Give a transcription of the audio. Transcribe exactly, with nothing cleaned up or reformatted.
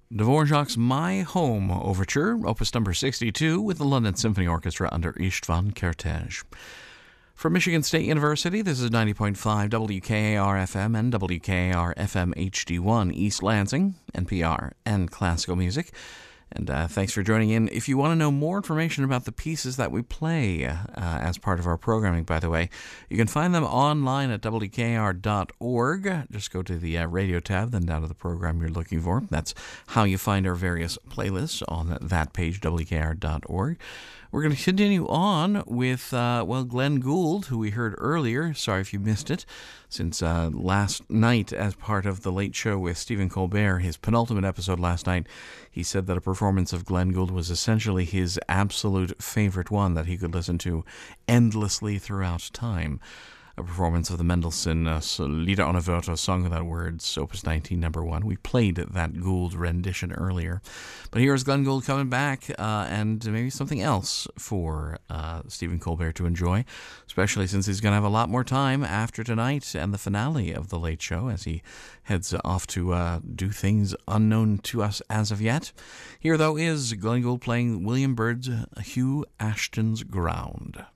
Dvorak's My Home Overture, opus number sixty-two, with the London Symphony Orchestra under Istvan Kertész. From Michigan State University, this is ninety point five W K A R F M and W K A R F M H D one East Lansing, N P R, and classical music. And uh, thanks for joining in. If you want to know more information about the pieces that we play uh, as part of our programming, by the way, you can find them online at W K A R dot org. Just go to the uh, radio tab, then down to the program you're looking for. That's how you find our various playlists on that page, W K A R dot org. We're going to continue on with, uh, well, Glenn Gould, who we heard earlier. Sorry if you missed it, since uh, last night, as part of The Late Show with Stephen Colbert, his penultimate episode last night, he said that a performance of Glenn Gould was essentially his absolute favorite one that he could listen to endlessly throughout time. A performance of the Mendelssohn uh, Lieder ohne Wörter, Song Without Words, Opus nineteen, number one. We played that Gould rendition earlier. But here's Glenn Gould coming back, uh, and maybe something else for uh, Stephen Colbert to enjoy, especially since he's going to have a lot more time after tonight and the finale of The Late Show as he heads off to uh, do things unknown to us as of yet. Here, though, is Glenn Gould playing William Byrd's Hugh Ashton's Ground.